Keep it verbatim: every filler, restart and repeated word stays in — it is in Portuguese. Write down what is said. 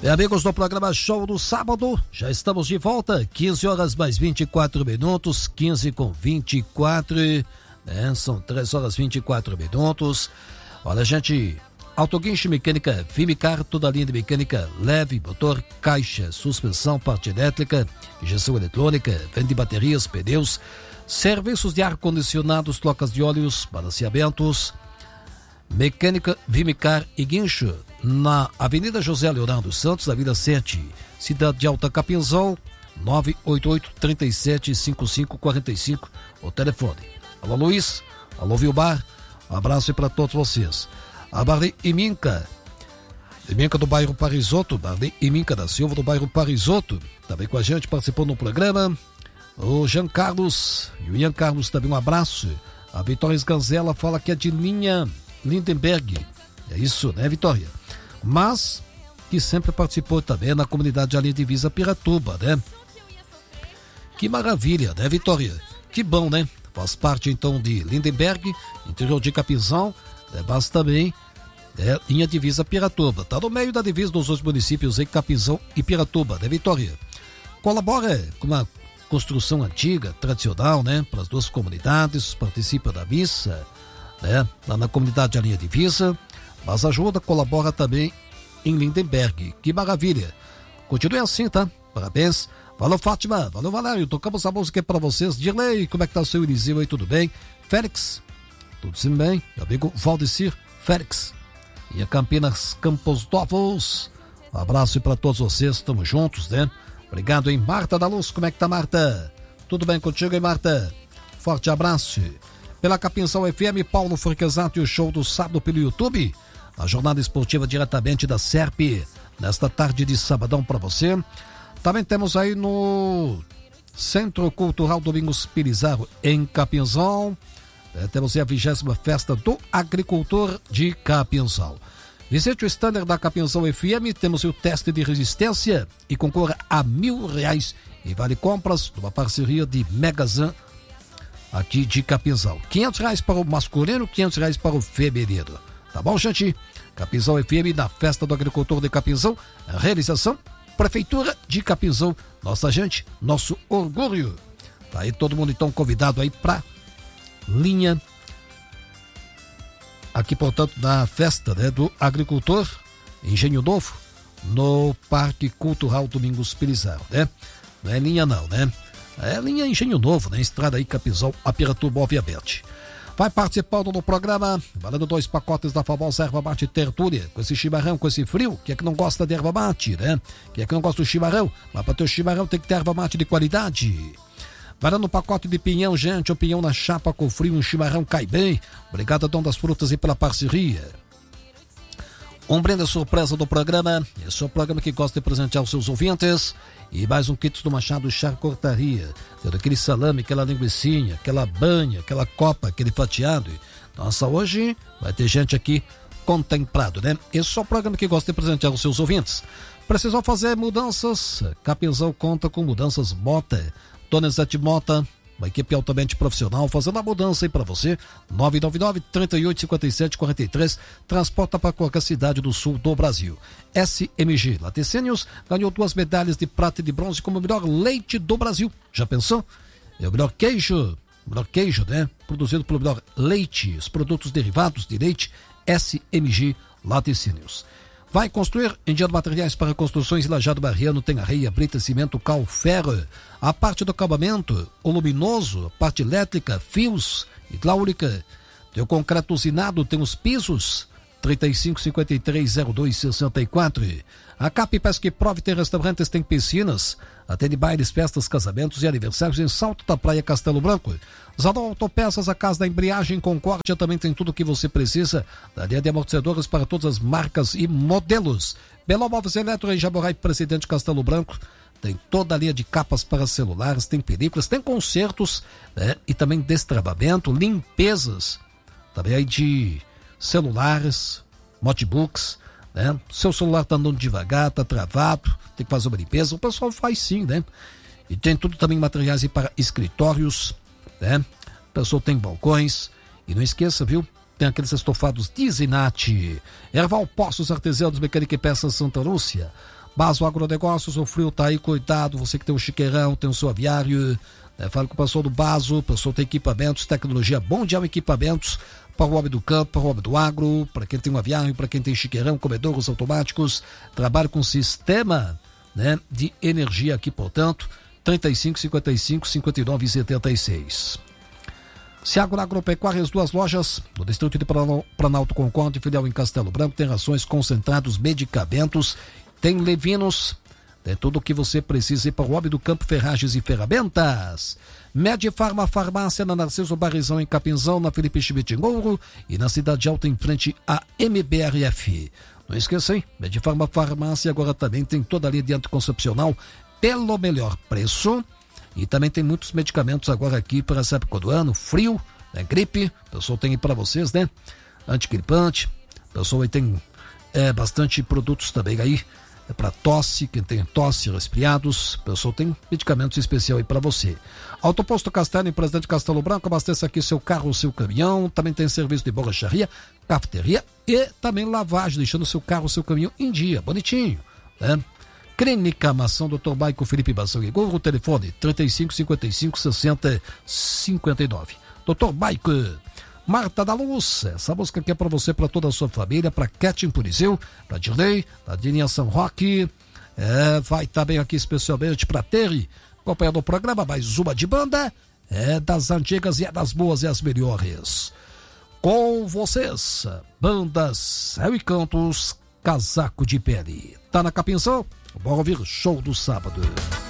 E amigos do programa Show do Sábado, já estamos de volta, quinze horas mais vinte e quatro minutos, quinze com vinte e quatro, né? São três horas e vinte e quatro minutos. Olha, gente, Autoguincho Mecânica Vimicar, toda a linha de mecânica leve, motor, caixa, suspensão, parte elétrica, injeção eletrônica, vende baterias, pneus, serviços de ar-condicionados, trocas de óleos, balanceamentos. Mecânica Vimicar e Guincho, na Avenida José Leonardo Santos, na Vila sete, Cidade de Alta Capinzal, nove oito oito, três sete, cinco cinco quatro cinco, o telefone. Alô Luiz, alô Vilmar, um abraço para todos vocês. A Barley e Minca, e Minca do bairro Parisotto, Barley e Minca da Silva do bairro Parisotto, também com a gente, participando do programa. O Jean Carlos e o Ian Carlos também, um abraço. A Vitória Esganzela fala que é de linha Lindenberg, é isso, né, Vitória? Mas que sempre participou também na comunidade ali de Divisa Piratuba, né? Que maravilha, né, Vitória? Que bom, né? Faz parte então de Lindenberg, interior de Capinzal, né? Mas também é linha Divisa Piratuba. Tá no meio da divisa dos dois municípios em Capinzal e Piratuba, né, Vitória? Colabora com uma construção antiga, tradicional, né? Para as duas comunidades, participa da missa, né? Lá na comunidade da linha Divisa, mas ajuda, colabora também em Lindenberg. Que maravilha! Continue assim, tá? Parabéns. Valeu, Fátima. Valeu, Valério. Tocamos a música aí pra vocês. Dirley, como é que tá o seu Eliseu aí? Tudo bem? Félix, tudo sim bem? Meu amigo Valdecir Félix. E a Campinas Campos Novos. Um abraço para todos vocês. Estamos juntos, né? Obrigado, hein? Marta da Luz, como é que tá, Marta? Tudo bem contigo, hein, Marta? Forte abraço. Pela Capinzal F M, Paulo Forquesato e o show do sábado pelo YouTube. A jornada esportiva diretamente da Serp, nesta tarde de sabadão para você. Também temos aí no Centro Cultural Domingos Pelizarro, em Capinzal. É, temos aí a vigésima festa do agricultor de Capinzal. Visite o standard da Capinzal F M, temos o teste de resistência e concorra a mil reais e vale compras numa parceria de Megazan aqui de Capinzal. quinhentos reais para o masculino, quinhentos reais para o feminino. Tá bom, gente? Capinzal F M na Festa do Agricultor de Capinzal. Realização, Prefeitura de Capinzal. Nossa gente, nosso orgulho. Tá aí todo mundo então convidado aí pra linha aqui, portanto, na Festa, né, do Agricultor, Engenho Novo, no Parque Cultural Domingos Pelizarro, né? Não é linha não, né? É linha Engenho Novo, né? Estrada aí Capinzal, a Piratuba, obviamente. Vai participando do programa, valendo dois pacotes da famosa erva mate Tertúlia, com esse chimarrão, com esse frio. Quem é que não gosta de erva mate, né? Quem é que não gosta do chimarrão? Mas para ter o chimarrão tem que ter erva mate de qualidade. Valendo um pacote de pinhão, gente, o pinhão na chapa com frio, um chimarrão cai bem. Obrigado, Dom das Frutas, e pela parceria. Um brinde surpresa do programa. Esse é o programa que gosta de presentear os seus ouvintes. E mais um kit do Machado Charcutaria. Tendo aquele salame, aquela linguicinha, aquela banha, aquela copa, aquele fatiado. Nossa, hoje vai ter gente aqui contemplado, né? Esse é o programa que gosta de presentear os seus ouvintes. Precisou fazer mudanças? Capinzal conta com Mudanças Mota. Dona Zete Mota, uma equipe altamente profissional, fazendo a mudança aí para você. nove nove nove, três oito, cinco sete quatro três, transporta para qualquer cidade do sul do Brasil. S M G Laticínios ganhou duas medalhas de prata e de bronze como o melhor leite do Brasil. Já pensou? É o melhor queijo, o melhor queijo, né? Produzido pelo melhor leite, os produtos derivados de leite, S M G Laticínios. Vai construir? Enviando materiais para construções em Lajeado Barriano, tem areia, brita, cimento, cal, ferro. A parte do acabamento, o luminoso, a parte elétrica, fios, hidráulica. Tem o concreto usinado, tem os pisos. trinta e cinco, cinquenta e três, zero dois, sessenta e quatro. A Cap Pesca e Prove tem restaurantes, tem piscinas. Atende bailes, festas, casamentos e aniversários em Salto da Praia, Castelo Branco. Zador Autopeças, a casa da embreagem Concórdia, também tem tudo o que você precisa. Da linha de amortecedores para todas as marcas e modelos. Belo Móveis Eletro em Jaborai, Presidente Castelo Branco. Tem toda a linha de capas para celulares, tem películas, tem consertos, né? E também destravamento, limpezas. Também aí de celulares, notebooks, né? Seu celular tá andando devagar, tá travado, tem que fazer uma limpeza, o pessoal faz sim, né? E tem tudo também materiais aí para escritórios, né? O pessoal tem balcões, e não esqueça, viu? Tem aqueles estofados Dizinati, Erval Poços Artesianos, Mecânica e Peças Santa Lúcia, Baso Agronegócios, o frio tá aí, cuidado, você que tem um chiqueirão, tem um seu aviário, né? Fala com o pessoal do Baso, o pessoal tem equipamentos, tecnologia Mundial Equipamentos, para o homem do campo, para o homem do agro, para quem tem um aviário, para quem tem chiqueirão, comedouros automáticos, trabalha com sistema, né, de energia aqui, portanto, trinta e cinco, cinquenta e cinco, cinquenta e nove e setenta e seis. Seago Agropecuária, as duas lojas no distrito de Planalto Concórdia, filial em Castelo Branco, tem rações, concentrados, medicamentos, tem levinos, tem tudo o que você precisa para o hobby do campo, ferragens e ferramentas. Medifarma Farmácia na Narciso Barrizão em Capinzão, na Felipe Schmidt em Ouro e na Cidade Alta em frente à M B R F. Não esqueça, hein? Medifarma Farmácia agora também tem toda a linha de anticoncepcional pelo melhor preço. E também tem muitos medicamentos agora aqui para essa época do ano, frio, né? Gripe, o pessoal tem aí para vocês, né? Antigripante, o pessoal aí tem é, bastante produtos também aí, é para tosse, quem tem tosse, resfriados, o pessoal tem medicamentos especiais aí para você. Autoposto Castelo, em Presidente Castelo Branco, abasteça aqui seu carro, seu caminhão, também tem serviço de borracharia, cafeteria e também lavagem, deixando seu carro, seu caminhão em dia, bonitinho, né? Clínica Mação, doutor Maico Felipe Bação e Gorro, telefone trinta e cinco, cinquenta e cinco, sessenta, cinquenta e nove. doutor Maico, Marta da Luz, essa música aqui é para você, para toda a sua família, para Ketin Purizeu, para Dirley, para Dininha São Roque, é, vai também aqui especialmente para Terry, acompanhando o programa, mais uma de banda, é das antigas e é das boas e as melhores. Com vocês, bandas Céu e Cantos, Casaco de Pele. Tá na Capinzão? Bora ouvir Show do Sábado.